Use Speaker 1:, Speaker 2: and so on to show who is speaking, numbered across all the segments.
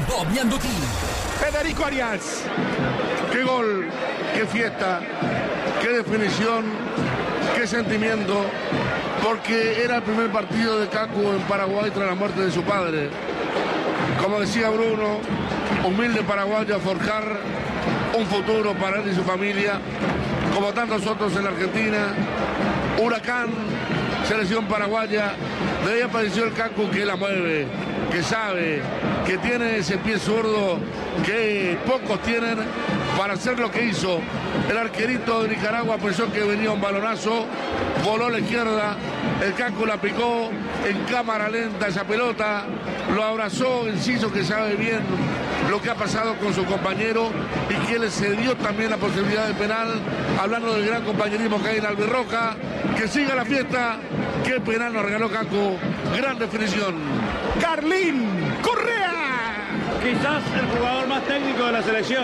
Speaker 1: Bobby Anduti.
Speaker 2: Federico Arias.
Speaker 3: Qué gol, qué fiesta, qué definición, qué sentimiento, porque era el primer partido de Cacu en Paraguay tras la muerte de su padre. Como decía Bruno, humilde paraguayo a forjar un futuro para él y su familia, como tantos otros en la Argentina. Huracán, selección paraguaya, de ahí apareció el Cacu que la mueve, que sabe, que tiene ese pie zurdo que pocos tienen para hacer lo que hizo. El arquerito de Nicaragua pensó que venía un balonazo, voló a la izquierda, el Cacu la picó en cámara lenta esa pelota, lo abrazó Enciso, que sabe bien lo que ha pasado con su compañero y que le cedió también la posibilidad de penal, hablando del gran compañerismo que hay en Albirroja. Que siga la fiesta, qué penal nos regaló Cacu, gran definición.
Speaker 2: Carlín Correa.
Speaker 4: Quizás el jugador más técnico de la selección.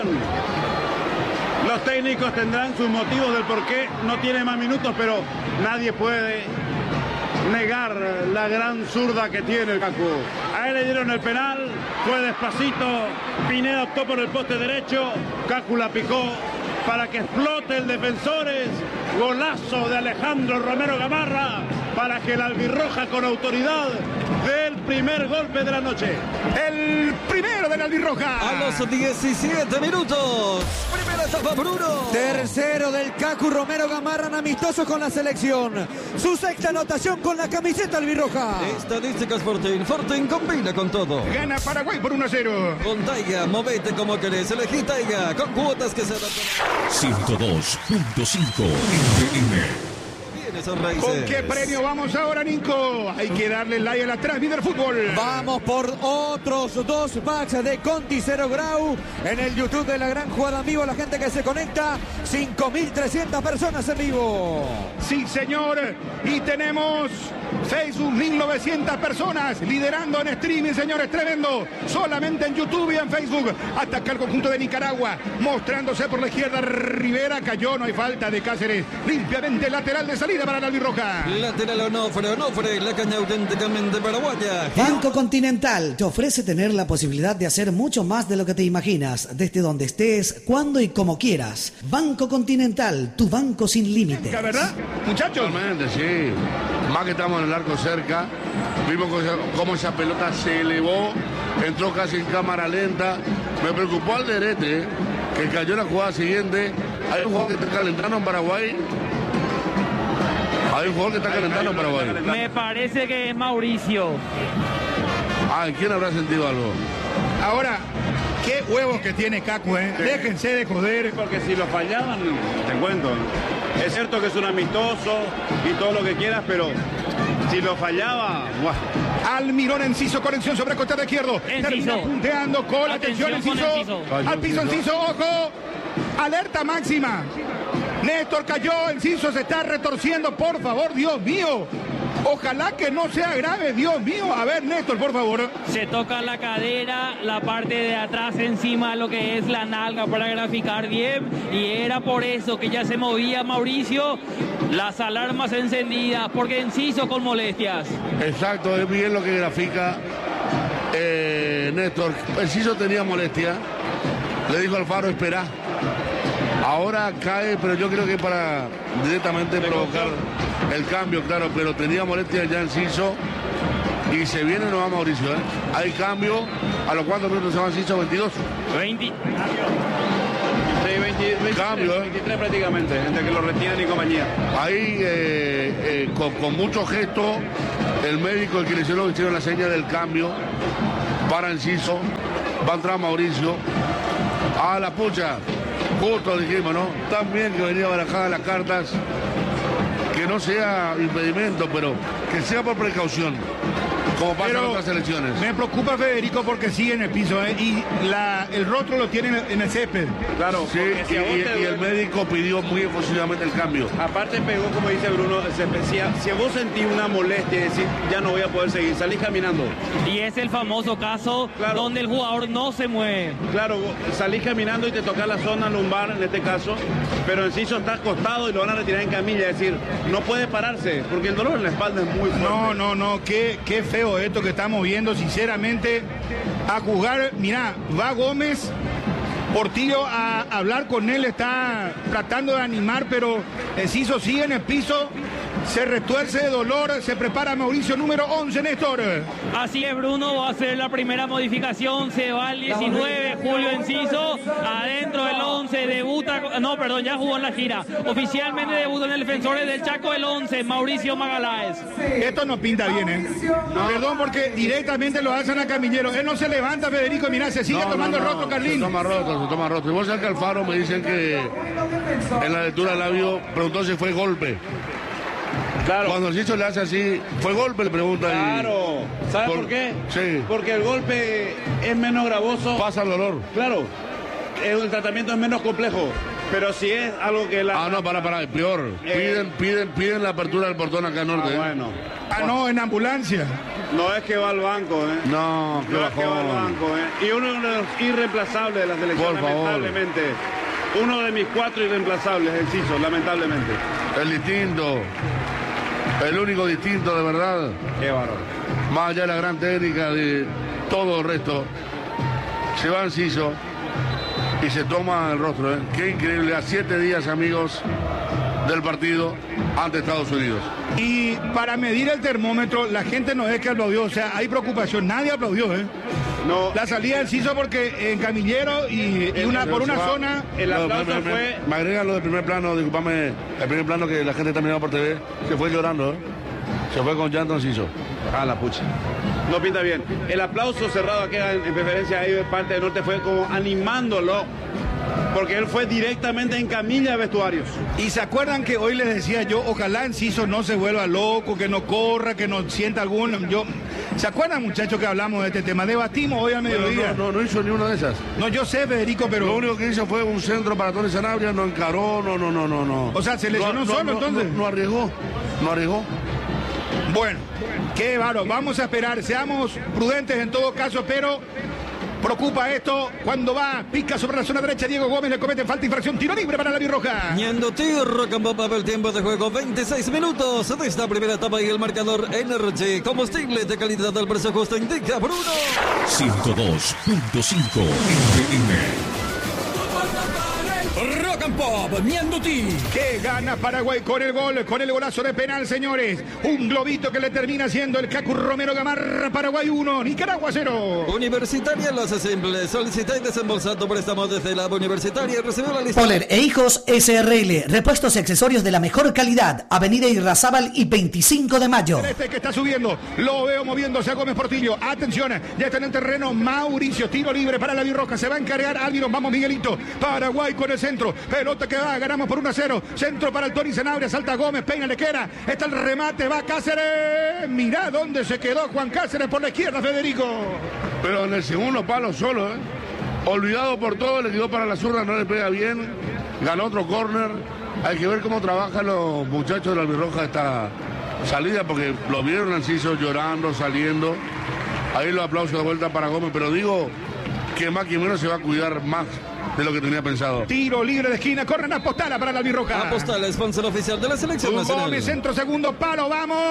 Speaker 4: Los técnicos tendrán sus motivos del por qué no tiene más minutos, pero nadie puede negar la gran zurda que tiene el Cacu. A él le dieron el penal, fue despacito, Pineda optó por el poste derecho, Cacu la picó para que explote el Defensores, golazo de Alejandro Romero Gamarra, para que el Albirroja con autoridad dé el primer golpe de la noche.
Speaker 2: El primero del Albirroja.
Speaker 1: A los 17 minutos. Primera etapa, Bruno.
Speaker 5: Tercero del Cacu Romero Gamarra, amistoso con la selección. Su sexta anotación con la camiseta albirroja.
Speaker 1: Estadísticas Fortín. Fortín combina con todo.
Speaker 2: Gana Paraguay por 1-0.
Speaker 1: Con Taiga, movete como querés. Elegí Taiga, con cuotas que se adaptan.
Speaker 6: 102.5 FM.
Speaker 2: ¿Con qué premio vamos ahora, Nico? Hay que darle like a la transmisión del fútbol.
Speaker 5: Vamos por otros 2 packs de Conti 0 Grau en el YouTube de La Gran Jugada en vivo. La gente que se conecta, 5.300 personas en vivo.
Speaker 2: Sí, señor. Y tenemos Facebook, 1.900 personas liderando en streaming, señores. Tremendo. Solamente en YouTube y en Facebook. Ataca el conjunto de Nicaragua, mostrándose por la izquierda. Rivera cayó, no hay falta de Cáceres. Limpiamente lateral de salida para la albirroja.
Speaker 1: Lateral Onofre, la caña auténticamente paraguaya.
Speaker 7: Banco Continental te ofrece tener la posibilidad de hacer mucho más de lo que te imaginas, desde donde estés, cuando y como quieras. Banco Continental, tu banco sin límites.
Speaker 2: ¿Verdad, muchachos?
Speaker 3: Totalmente, sí. Más que estamos en el arco cerca, vimos cómo esa pelota se elevó, entró casi en cámara lenta. Me preocupó Alderete, que cayó en la jugada siguiente. Hay un jugador que está calentando en Paraguay. Hay un jugador que está calentando en Paraguay.
Speaker 8: Me parece que es Mauricio.
Speaker 3: ¿Quién habrá sentido algo?
Speaker 2: Ahora, qué huevos que tiene Cacu, ¿eh? Sí. Déjense de joder.
Speaker 4: Porque si lo fallaban, te cuento. Es cierto que es un amistoso y todo lo que quieras, pero si lo fallaba, ¡buah!
Speaker 2: Almirón Enciso, conexión sobre costado izquierdo. Termina punteando con atención Enciso. Al piso Enciso, ojo. Alerta máxima. Néstor cayó, Enciso se está retorciendo, por favor, Dios mío. Ojalá que no sea grave, Dios mío. A ver, Néstor, por favor.
Speaker 8: Se toca la cadera, la parte de atrás encima, lo que es la nalga para graficar bien. Y era por eso que ya se movía Mauricio. Las alarmas encendidas, porque Enciso con molestias.
Speaker 3: Exacto, es bien lo que grafica Néstor. Enciso tenía molestia. Le dijo Alfaro, espera. Ahora cae, pero yo creo que para directamente provocar el cambio, claro, pero tenía molestia ya Enciso y se viene nueva Mauricio, ¿eh? Hay cambio, ¿a los cuántos minutos se va Enciso? 22.
Speaker 8: 20.
Speaker 4: Sí, 23 prácticamente, entre que lo retiran y compañía.
Speaker 3: Ahí con mucho gesto, el médico, el kinesiólogo hicieron la seña del cambio para Enciso. Va a entrar Mauricio. A la pucha. Justo dijimos, ¿no? También que venía barajadas las cartas, que no sea impedimento, pero que sea por precaución, como pasa en otras elecciones.
Speaker 2: Me preocupa Federico porque sigue en el piso, ¿eh? Y el rostro lo tiene en el césped.
Speaker 4: Claro,
Speaker 3: sí,
Speaker 4: si
Speaker 3: y el médico pidió muy efusivamente el cambio.
Speaker 4: Aparte pegó, como dice Bruno, si vos sentís una molestia y decís, ya no voy a poder seguir, salís caminando.
Speaker 8: Y es el famoso caso donde el jugador no se mueve. Claro,
Speaker 4: salís caminando y te toca la zona lumbar, en este caso, pero Enciso está acostado y lo van a retirar en camilla, es decir, no puede pararse, porque el dolor en la espalda es muy fuerte.
Speaker 2: No, qué feo feo esto que estamos viendo, sinceramente, a jugar. Mirá, va Gómez, Portillo a hablar con él, está tratando de animar, pero Enciso sigue en el piso, se retuerce de dolor, se prepara Mauricio, número 11, Néstor.
Speaker 8: Así es, Bruno, va a ser la primera modificación, se va el 19, Julio Enciso, adentro del 11, debuta, ya jugó en la gira, oficialmente debuta en el Defensores del Chaco el 11, Mauricio Magaláes.
Speaker 2: Esto no pinta bien, No. Perdón, porque directamente lo hacen a Camillero, él no se levanta, Federico, mirá, se sigue tomando el rostro, Carlín.
Speaker 3: Se toma rostro. Y vos sabés que Alfaro me dicen que en la lectura del labio preguntó si fue golpe. Claro. Cuando Enciso le hace así, ¿fue golpe? Le pregunta.
Speaker 4: Claro. ¿Sabes por qué?
Speaker 3: Sí.
Speaker 4: Porque el golpe es menos gravoso.
Speaker 3: Pasa el dolor.
Speaker 4: Claro. El tratamiento es menos complejo. Pero si es algo que la...
Speaker 3: Para, peor. Piden la apertura del portón acá en norte.
Speaker 4: Bueno.
Speaker 2: No, en ambulancia.
Speaker 4: No es que va al banco,
Speaker 3: No,
Speaker 4: es que va al banco, Y uno de los irreemplazables de la selección, lamentablemente. Uno de mis 4 irreemplazables, Enciso, lamentablemente.
Speaker 3: El distinto. El único distinto, de verdad.
Speaker 4: Qué bárbaro.
Speaker 3: Más allá de la gran técnica, de todo el resto. Se va Enciso y se toma el rostro, Qué increíble. A 7 días, amigos, del partido ante Estados Unidos.
Speaker 2: Y para medir el termómetro, la gente no es que aplaudió, o sea, hay preocupación, nadie aplaudió,
Speaker 4: No.
Speaker 2: La salida del Enciso porque en Camillero y por una zona...
Speaker 4: El aplauso fue...
Speaker 3: Me agregan lo del primer plano, discúlpame, el primer plano que la gente está mirando por TV, se fue llorando, Se fue con llanto Enciso.
Speaker 4: Ah, la pucha. No pinta bien. El aplauso cerrado aquí en preferencia ahí de parte del norte fue como animándolo. Porque él fue directamente en camilla de vestuarios.
Speaker 2: Y se acuerdan que hoy les decía yo, ojalá Enciso no se vuelva loco, que no corra, que no sienta alguno. ¿Se acuerdan, muchachos, que hablamos de este tema? Debatimos hoy a mediodía.
Speaker 3: No hizo ni una de esas.
Speaker 2: No, yo sé, Federico, pero...
Speaker 3: Lo único que hizo fue un centro para Tony Sanabria, no encaró, no.
Speaker 2: O sea, se lesionó solo, entonces.
Speaker 3: No arriesgó.
Speaker 2: Bueno, qué bárbaro. Vamos a esperar, seamos prudentes en todo caso, pero... Preocupa esto cuando pica sobre la zona derecha. Diego Gómez le comete falta, infracción, tiro libre para la Birroja.
Speaker 1: Ñendo tiro, Campapa, el tiempo de juego, 26 minutos de esta primera etapa y el marcador Energy. Combustible de calidad al precio justo, indica Bruno.
Speaker 6: 102.5 FM.
Speaker 5: Rock and Pop, Ñendo T.
Speaker 2: Que gana Paraguay con el golazo de penal, señores. Un globito que le termina siendo el Cacu Romero Gamarra. Paraguay 1, Nicaragua 0.
Speaker 1: Universitaria lo hace simple. Solicita y desembolsa tu préstamo desde la Universitaria y recibió la lista.
Speaker 7: Poler e Hijos SRL, repuestos y accesorios de la mejor calidad. Avenida Irrazábal y 25 de mayo.
Speaker 2: Este que está subiendo, lo veo moviéndose a Gómez Portillo. Atención, ya está en el terreno Mauricio. Tiro libre para la Birroja. Se va a encargar Álvaro. Vamos, Miguelito. Paraguay con el centro. Pelota que va, ganamos por 1-0. Centro para el Tony Sanabria. Salta Gómez, peina, le queda. Está el remate, va Cáceres. Mirá dónde se quedó Juan Cáceres por la izquierda, Federico.
Speaker 3: Pero en el segundo palo solo, Olvidado por todo, le quedó para la zurda, no le pega bien. Ganó otro córner. Hay que ver cómo trabajan los muchachos de la Albirroja esta salida, porque lo vieron Enciso llorando, saliendo. Ahí los aplausos de vuelta para Gómez, pero digo que más que menos se va a cuidar más de lo que tenía pensado.
Speaker 2: Tiro libre de esquina, corren a Apostala para la Albirroja.
Speaker 1: Apostala, sponsor oficial de la selección nacional.
Speaker 2: Gómez, centro, segundo palo,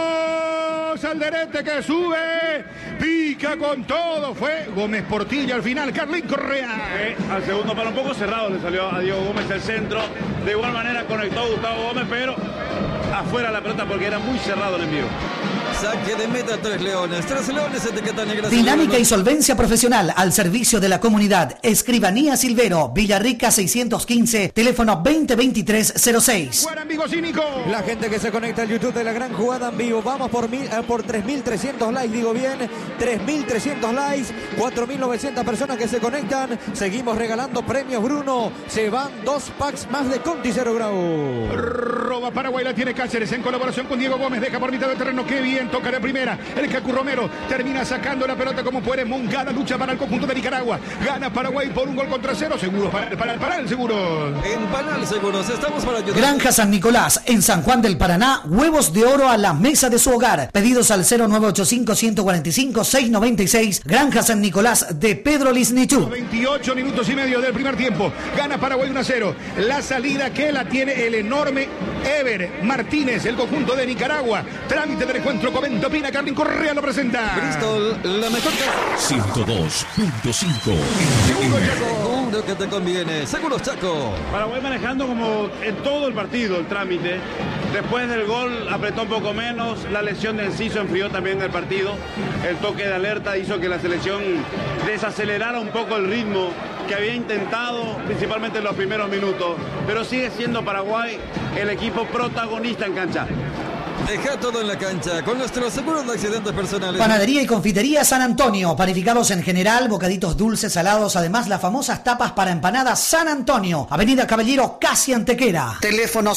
Speaker 2: vamos. Alderete que sube, pica con todo. Fue Gómez Portillo al final, Carlín Correa.
Speaker 4: Al segundo palo un poco cerrado le salió a Diego Gómez el centro. De igual manera conectó Gustavo Gómez, pero afuera la pelota porque era muy cerrado el envío.
Speaker 1: Saque de meta, 3 leones, etiqueta negra.
Speaker 7: Dinámica y solvencia profesional al servicio de la comunidad. Escribanía Silvero, Villarrica 615, teléfono 2023-06.
Speaker 2: Juan Vigo Cínico.
Speaker 5: La gente que se conecta al YouTube de la gran jugada en vivo. Vamos por 3.300 likes, digo bien. 3.300 likes, 4.900 personas que se conectan. Seguimos regalando premios, Bruno. Se van 2 packs más de Conti 0 Grau.
Speaker 2: Roba Paraguay, la tiene Cáceres en colaboración con Diego Gómez. Deja por mitad del terreno, qué bien. Toca de primera, el Cacu Romero termina sacando la pelota como puede. Mongada lucha para el conjunto de Nicaragua. Gana Paraguay por 1-0. Seguro para el Panal, seguro.
Speaker 1: En Panal Seguros estamos para ayudar.
Speaker 7: Granja San Nicolás, en San Juan del Paraná. Huevos de oro a la mesa de su hogar. Pedidos al 0985-145-696. Granja San Nicolás de Pedro Lisnichú.
Speaker 2: 28 minutos y medio del primer tiempo. Gana Paraguay 1-0. La salida que la tiene el enorme Ever Martínez, el conjunto de Nicaragua. Trámite del encuentro, comento, opina, Carlin Correa lo presenta.
Speaker 1: Bristol, la mejor casa.
Speaker 6: 102.5.
Speaker 1: Seguro que te conviene. Seguros Chaco.
Speaker 4: Paraguay manejando como en todo el partido el trámite. Después del gol apretó un poco menos. La lesión de Enciso enfrió también el partido. El toque de alerta hizo que la selección desacelerara un poco el ritmo que había intentado principalmente en los primeros minutos. Pero sigue siendo Paraguay el equipo protagonista en cancha.
Speaker 1: Deja todo en la cancha con nuestros seguros de accidentes personales.
Speaker 7: Panadería y confitería San Antonio. Panificados en general, bocaditos dulces, salados. Además, las famosas tapas para empanadas San Antonio. Avenida Caballero, casi Antequera. Teléfono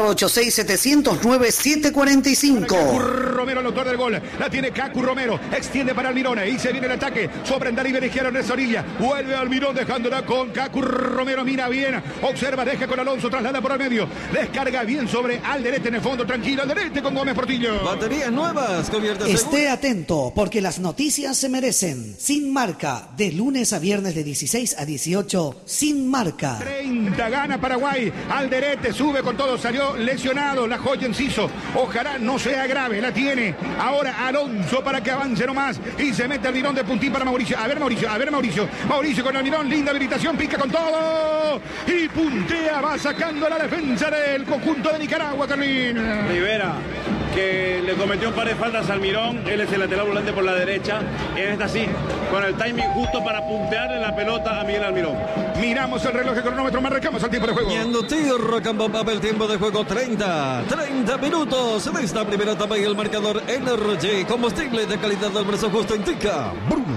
Speaker 7: 0986-709-745.
Speaker 2: Romero, el autor del gol. La tiene Cacu Romero. Extiende para Almirón. Y se viene el ataque sobre el Darío izquierdo en esa orilla. Vuelve Almirón dejándola con Cacu Romero. Mira bien. Observa, deja con Alonso. Traslada por el medio. Descarga bien sobre Alderete en el fondo. Tranquilo, Alderete con Gómez Portillo.
Speaker 1: Baterías nuevas, convierte
Speaker 7: Esté atento, porque las noticias se merecen. Sin Marca, de lunes a viernes de 16 a 18, Sin Marca.
Speaker 2: 30 gana Paraguay. Alderete sube con todo, salió lesionado. La joya Enciso. Ojalá no sea grave. La tiene ahora Alonso para que avance nomás. Y se mete Almirón de puntín para Mauricio. A ver Mauricio. Mauricio con Almirón. Linda habilitación. Pica con todo. Y puntea. Va sacando la defensa del conjunto de Nicaragua, Carlín.
Speaker 4: Rivera, que le cometió un par de faltas a Almirón. Él es el lateral volante por la derecha. En esta sí, con el timing justo para puntearle la pelota a Miguel Almirón.
Speaker 2: Miramos el reloj de cronómetro, marcamos el tiempo de juego.
Speaker 1: Yendo tiro, el tiempo de juego 30 minutos en esta primera etapa y el marcador Energy, combustible de calidad al precio justo indica Bruno.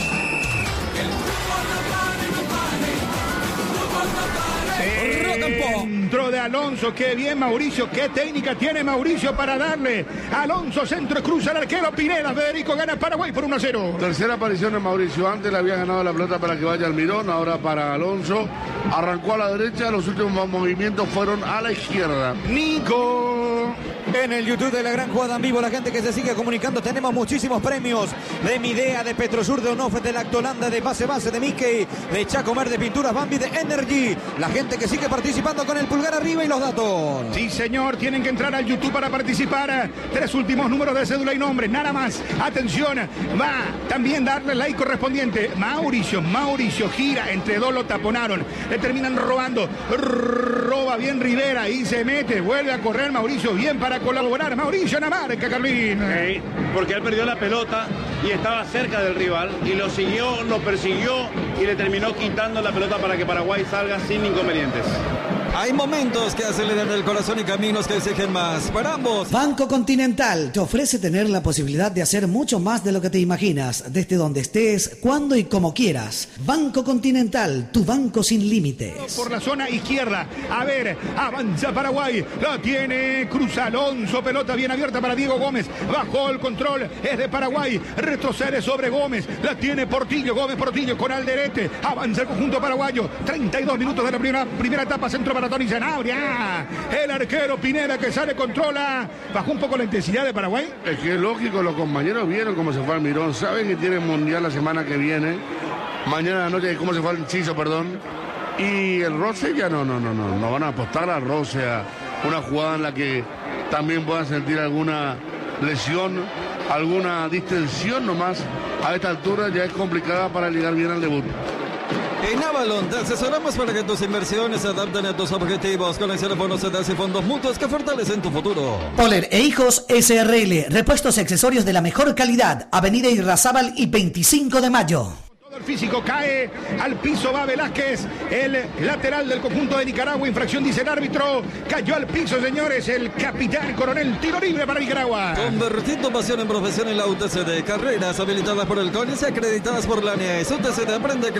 Speaker 2: Centro de Alonso, qué bien Mauricio, qué técnica tiene Mauricio para darle. Alonso, centro, cruza el arquero Pineda. Federico gana Paraguay por 1-0.
Speaker 3: Tercera aparición de Mauricio. Antes le había ganado la pelota para que vaya Almirón, ahora para Alonso. Arrancó a la derecha, los últimos movimientos fueron a la izquierda.
Speaker 2: Nico.
Speaker 5: En el YouTube de La Gran Jugada en Vivo, la gente que se sigue comunicando, tenemos muchísimos premios de Midea, de Petrosur, de Onofre, de Lactolanda, de Base, de Mickey, de Chacomer, de Pinturas Bambi, de Energy. La gente que sigue participando con el pulgar arriba y los datos.
Speaker 2: Sí, señor, tienen que entrar al YouTube para participar. 3 últimos números de cédula y nombre, nada más. Atención, va también darle like correspondiente. Mauricio gira, entre dos lo taponaron. Le terminan robando. Roba bien Rivera y se mete. Vuelve a correr Mauricio, bien para colaborar. Mauricio en la marca, Carlín.
Speaker 4: Porque él perdió la pelota y estaba cerca del rival y lo siguió, lo persiguió y le terminó quitando la pelota para que Paraguay salga sin inconvenientes.
Speaker 1: Hay momentos que aceleran el corazón y caminos que exigen más. Para ambos.
Speaker 7: Banco Continental te ofrece tener la posibilidad de hacer mucho más de lo que te imaginas, desde donde estés, cuando y como quieras. Banco Continental, tu banco sin límites.
Speaker 2: Por la zona izquierda, a ver, avanza Paraguay, la tiene Cruz Alonso, pelota bien abierta para Diego Gómez, bajó el control, es de Paraguay, retrocede sobre Gómez, la tiene Portillo, Gómez Portillo con Alderete, avanza el conjunto paraguayo, 32 minutos de la primera etapa, centro para Tony Zanabria, el arquero Pineda que sale, controla, bajó un poco la intensidad de Paraguay.
Speaker 3: Es que es lógico, los compañeros vieron cómo se fue Almirón, saben que tiene mundial la semana que viene, mañana de noche cómo se fue Enciso, y el roce ya no van a apostar al roce, a una jugada en la que también puedan sentir alguna lesión, alguna distensión nomás. A esta altura ya es complicada para llegar bien al debut.
Speaker 1: En Avalon te asesoramos para que tus inversiones se adapten a tus objetivos. Colecciona bonos, CDs y fondos mutuos que fortalecen tu futuro.
Speaker 7: Poller e Hijos SRL, repuestos y accesorios de la mejor calidad. Avenida Irrazábal y 25 de mayo.
Speaker 2: El físico cae al piso, va Velázquez, el lateral del conjunto de Nicaragua, infracción dice el árbitro, cayó al piso, señores, el capitán Coronel, tiro libre para Nicaragua.
Speaker 1: Convertiendo pasión en profesión en la UTCD, carreras habilitadas por el CONICE, acreditadas por la ANES. UTCD aprende a